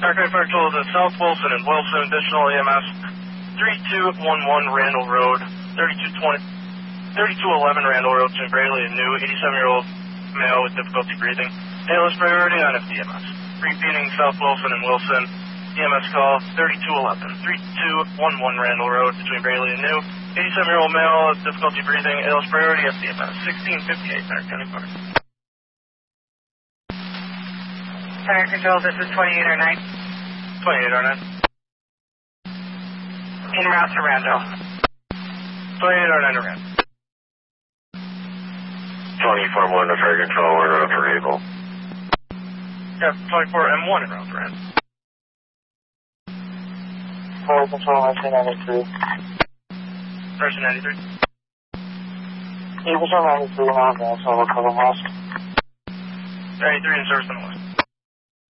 Aircraft Fire Control to South Wilson and Wilson, additional EMS 3211 Randall Road, 3211 Randall Road between Braley and New, 87-year-old male with difficulty breathing. ALS priority on FDMS. Repeating South Wilson and Wilson, EMS call 3211 Randall Road between Braley and New, 87-year-old male with difficulty breathing. ALS priority FDMS 1658 Center County Park. Fire Control, this is 2809. 2809. En route to Randall. 2809 to Randall. 24-1 to Fire Control, we're on for Eagle. Yeah, 24M1 en route to Randall. Fire Control, RC-93. RC-93. Eagle 93 and out, so we'll cover west. 93 in service on the west.